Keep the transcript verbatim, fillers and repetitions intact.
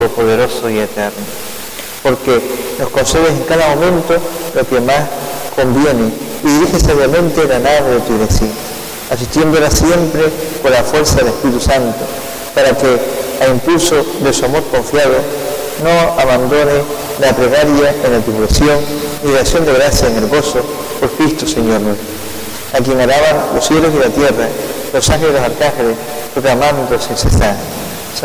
poderoso y eterno, porque nos concedes en cada momento lo que más conviene y diriges sabiamente la nave de tu iglesia, asistiéndola siempre por la fuerza del Espíritu Santo, para que, a impulso de su amor confiado, no abandone la plegaria en la tribulación ni la acción de gracia en el gozo por Cristo Señor nuestro, a quien alaban los cielos y la tierra, los ángeles y los arcángeles, proclamando sin cesar: